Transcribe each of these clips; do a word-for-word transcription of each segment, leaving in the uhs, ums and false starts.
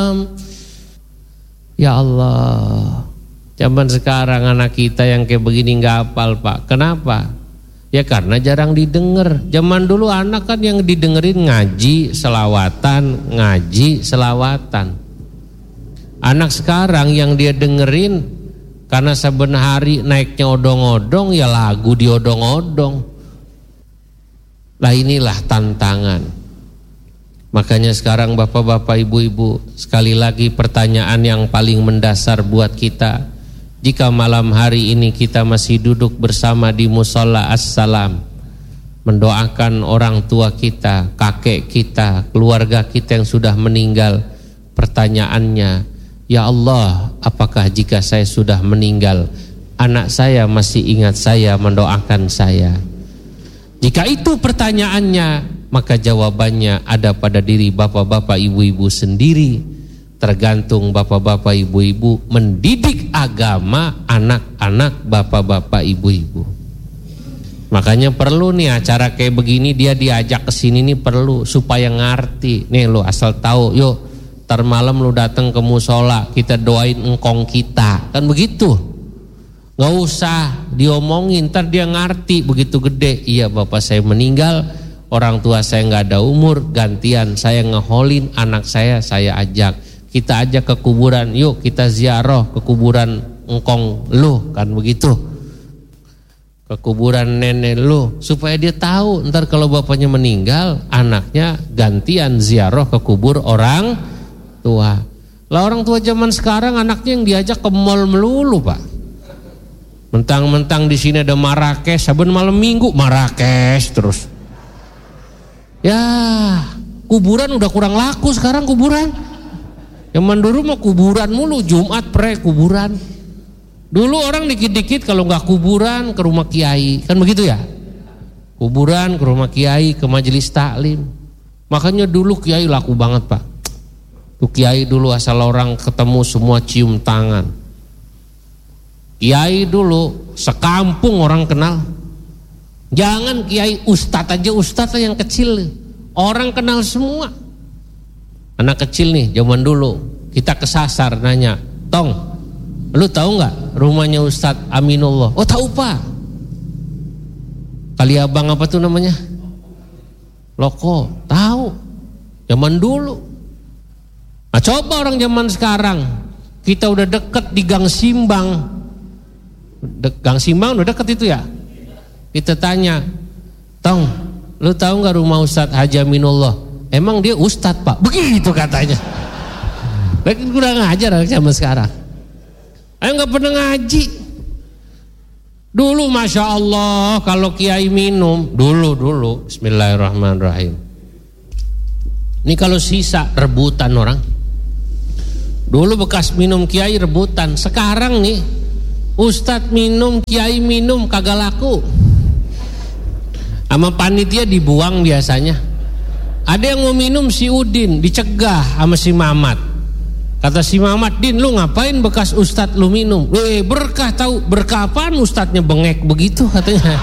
Ya Allah, zaman sekarang anak kita yang kayak begini nggak hafal Pak. Kenapa? Ya karena jarang didengar. Zaman dulu anak kan yang didengerin ngaji, selawatan, ngaji, selawatan. Anak sekarang yang dia dengerin karena saben hari naiknya odong-odong ya lagu diodong-odong. Lah inilah tantangan. Makanya sekarang bapak-bapak, ibu-ibu, sekali lagi pertanyaan yang paling mendasar buat kita. Jika malam hari ini kita masih duduk bersama di mushola as-salam, mendoakan orang tua kita, kakek kita, keluarga kita yang sudah meninggal, pertanyaannya, ya Allah, apakah jika saya sudah meninggal, anak saya masih ingat saya, mendoakan saya? Jika itu pertanyaannya, maka jawabannya ada pada diri bapak-bapak, ibu-ibu sendiri. Tergantung bapak-bapak, ibu-ibu mendidik agama anak-anak bapak-bapak, ibu-ibu. Makanya perlu nih acara kayak begini, dia diajak ke sini nih perlu supaya ngerti. Nih lo asal tahu, yuk ntar malam lo datang ke musola, kita doain engkong kita, kan begitu. Nggak usah diomongin, ntar dia ngerti begitu gede. Iya bapak saya meninggal, orang tua saya nggak ada umur, gantian saya ngeholin anak saya, saya ajak. Kita ajak ke kuburan, yuk kita ziarah ke kuburan engkong lu, kan begitu. Ke kuburan nenek lu, supaya dia tahu ntar kalau bapaknya meninggal, anaknya gantian ziarah ke kubur orang tua. Lah orang tua zaman sekarang anaknya yang diajak ke mall melulu Pak. Mentang-mentang di sini ada Marrakesh, saben malam minggu Marrakesh terus. Ya, kuburan udah kurang laku sekarang kuburan. Zaman dulu mau kuburan mulu, Jumat pre kuburan. Dulu orang dikit-dikit kalau nggak kuburan ke rumah kiai, kan begitu ya? Kuburan ke rumah kiai, ke majelis taklim. Makanya dulu kiai laku banget Pak. Tuh kiai dulu asal orang ketemu semua cium tangan. Kiai dulu sekampung orang kenal. Jangan kiai, ustadz aja, ustadz yang kecil, orang kenal semua. Anak kecil nih zaman dulu kita kesasar nanya, Tong, lu tahu nggak rumahnya Ustadz Aminullah? Oh tahu Pak. Kali abang apa tuh namanya? Loko, tahu. Zaman dulu. Nah coba orang zaman sekarang, kita udah deket di Gang Simbang, De Gang Simbang udah deket itu ya. Kita tanya, Tong, lu tahu nggak rumah Ustadz Haji Aminullah? Emang dia ustadz Pak, begitu katanya. Lagi kurang ngajar sama sekarang. Ayo nggak pernah ngaji. Dulu masya Allah kalau kiai minum, dulu dulu, Bismillahirrahmanirrahim. Ini kalau sisa rebutan orang. Dulu bekas minum kiai rebutan. Sekarang nih ustadz minum, kiai minum kagak laku. Sama panitia dibuang biasanya. Ada yang mau minum si Udin, dicegah sama si Mamat. Kata si Mamat, Din lu ngapain bekas ustadz lu minum? Eh berkah tahu, berkah apaan ustadznya bengek begitu katanya.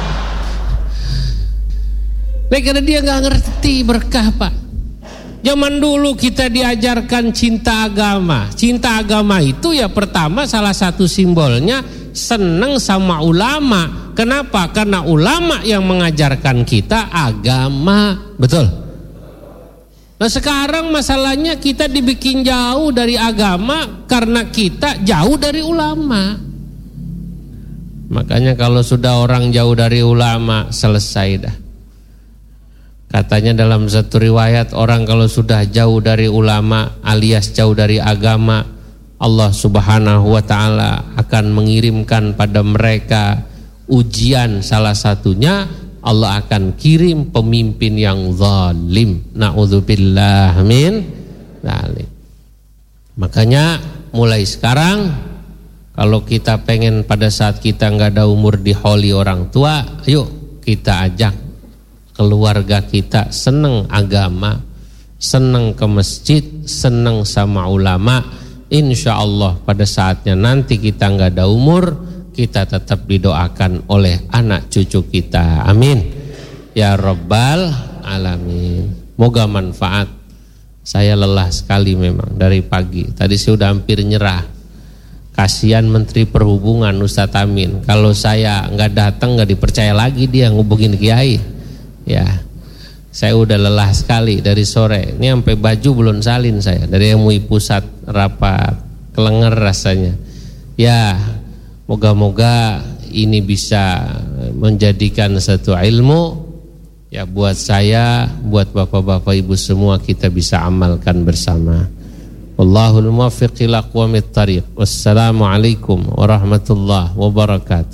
Nah, karena dia gak ngerti berkah Pak. Zaman dulu kita diajarkan cinta agama. Cinta agama itu ya pertama salah satu simbolnya seneng sama ulama. Kenapa? Karena ulama yang mengajarkan kita agama. Betul? Nah sekarang masalahnya kita dibikin jauh dari agama karena kita jauh dari ulama. Makanya kalau sudah orang jauh dari ulama, selesai dah. Katanya dalam satu riwayat, orang kalau sudah jauh dari ulama alias jauh dari agama, Allah subhanahu wa ta'ala akan mengirimkan pada mereka ujian. Salah satunya Allah akan kirim pemimpin yang zalim. Na'udzubillah min zalim. Makanya mulai sekarang kalau kita pengen pada saat kita nggak ada umur diholi orang tua, ayo kita ajak keluarga kita seneng agama, seneng ke masjid, seneng sama ulama. Insya Allah pada saatnya nanti kita nggak ada umur, kita tetap didoakan oleh anak cucu kita. Amin ya rabbal alamin. Moga manfaat. Saya lelah sekali memang dari pagi. Tadi saya sudah hampir nyerah. Kasihan Menteri Perhubungan Ustadz Amin. Kalau saya nggak datang nggak dipercaya lagi dia ngubungin kiai. Ya, saya udah lelah sekali dari sore. Ini sampai baju belum salin saya. Dari M U I Pusat rapat kelenger rasanya. Ya, moga-moga ini bisa menjadikan satu ilmu. Ya buat saya, buat bapak-bapak ibu semua kita bisa amalkan bersama. Wallahul muwaffiq ila aqwamit thariq. Wassalamualaikum warahmatullahi wabarakatuh.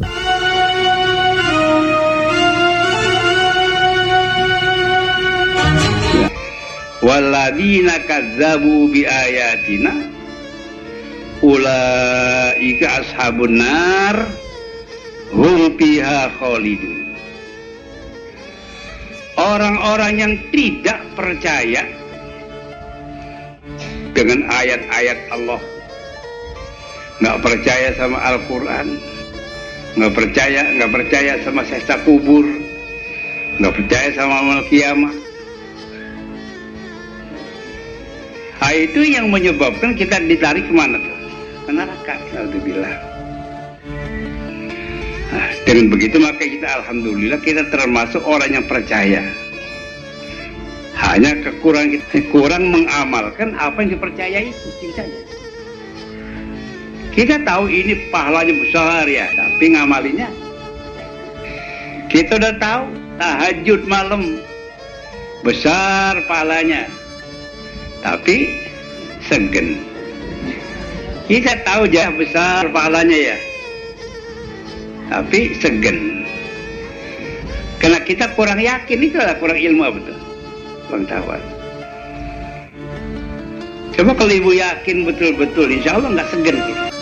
Walladzina kadzdzabu biayatina ulaika ashabun nar hum fiha khalidun. Orang-orang yang tidak percaya dengan ayat-ayat Allah, nggak percaya sama Al-Quran, nggak percaya, nggak percaya sama siksa kubur, nggak percaya sama amal kiamat. Nah, itu yang menyebabkan kita ditarik kemana tuh? Ke neraka. Alhamdulillah. Nah, dengan begitu maka kita alhamdulillah kita termasuk orang yang percaya. Hanya kekurangan kita kurang mengamalkan apa yang dipercayai itu saja. Kita tahu ini pahalanya besar ya, tapi ngamalinya. Kita udah tahu tahajud malam besar pahalanya, tapi segen. Kita tahu ya besar pahalanya ya, tapi segen. Karena kita kurang yakin, itu adalah kurang ilmu, betul, kurang tahu. Coba kalau ibu yakin betul-betul, insya Allah nggak segen kita.